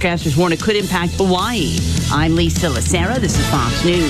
Forecasters warn it could impact Hawaii. I'm Lisa Lacera. This is Fox News.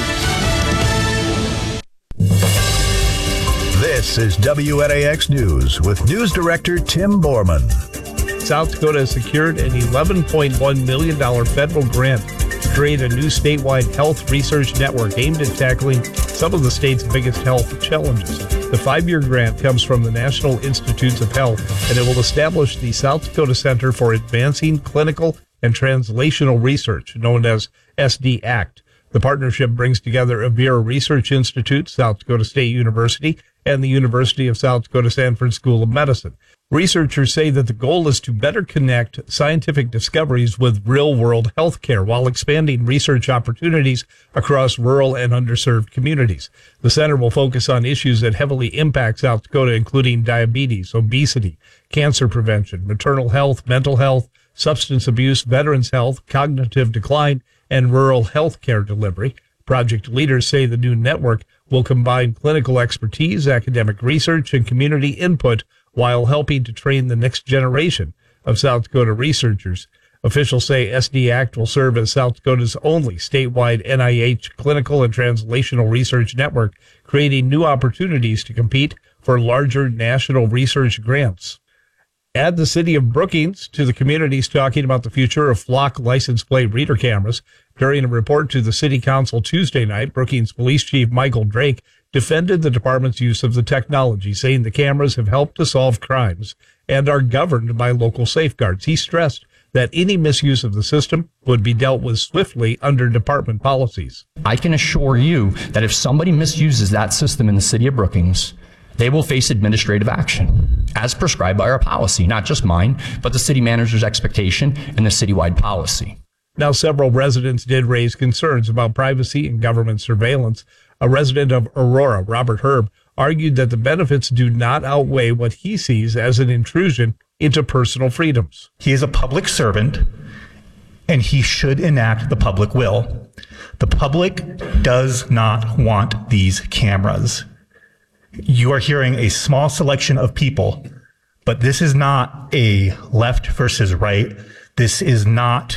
This is WNAX News with News Director Tim Borman. South Dakota has secured an $11.1 million federal grant to create a new statewide health research network aimed at tackling some of the state's biggest health challenges. The 5-year grant comes from the National Institutes of Health, and it will establish the South Dakota Center for Advancing Clinical and Translational Research, known as SD-ACT. The partnership brings together Avera Research Institute, South Dakota State University, and the University of South Dakota Sanford School of Medicine. Researchers say that the goal is to better connect scientific discoveries with real-world health care while expanding research opportunities across rural and underserved communities. The center will focus on issues that heavily impact South Dakota, including diabetes, obesity, cancer prevention, maternal health, mental health, substance abuse, veterans health, cognitive decline, and rural health care delivery. Project leaders say the new network will combine clinical expertise, academic research, and community input while helping to train the next generation of South Dakota researchers. Officials say SD-ACT will serve as South Dakota's only statewide NIH clinical and translational research network, creating new opportunities to compete for larger national research grants. Add the city of Brookings to the communities talking about the future of Flock license plate reader cameras. During a report to the city council Tuesday night, Brookings Police Chief Michael Drake defended the department's use of the technology, saying the cameras have helped to solve crimes and are governed by local safeguards. He stressed that any misuse of the system would be dealt with swiftly under department policies. I can assure you that if somebody misuses that system in the city of Brookings, they will face administrative action as prescribed by our policy, not just mine, but the city manager's expectation and the citywide policy. Now, several residents did raise concerns about privacy and government surveillance. A resident of Aurora, Robert Herb, argued that the benefits do not outweigh what he sees as an intrusion into personal freedoms. He is a public servant, and he should enact the public will. The public does not want these cameras. You are hearing a small selection of people, but this is not a left versus right. This is not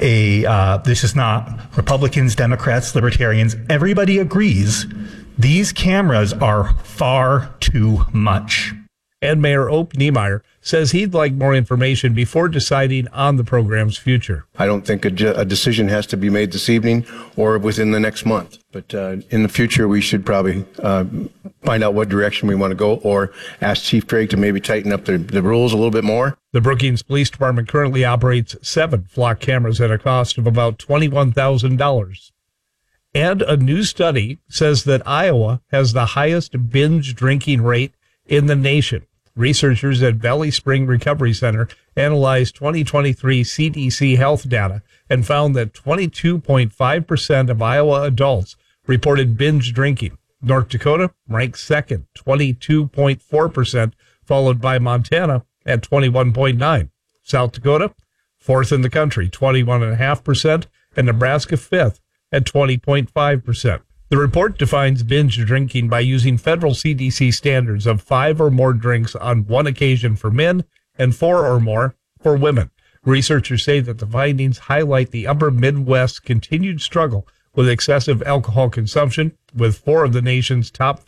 Republicans, Democrats, Libertarians. Everybody agrees these cameras are far too much. And Mayor Ope Niemeyer says he'd like more information before deciding on the program's future. I don't think a decision has to be made this evening or within the next month. But in the future, we should probably find out what direction we want to go or ask Chief Craig to maybe tighten up the rules a little bit more. The Brookings Police Department currently operates 7 Flock cameras at a cost of about $21,000. And a new study says that Iowa has the highest binge drinking rate in the nation. Researchers at Valley Spring Recovery Center analyzed 2023 CDC health data and found that 22.5% of Iowa adults reported binge drinking. North Dakota ranks second, 22.4%, followed by Montana at 21.9%. South Dakota, fourth in the country, 21.5%, and Nebraska fifth at 20.5%. The report defines binge drinking by using federal CDC standards of 5 or more drinks on one occasion for men and 4 or more for women. Researchers say that the findings highlight the upper Midwest's continued struggle with excessive alcohol consumption, with 4 of the nation's top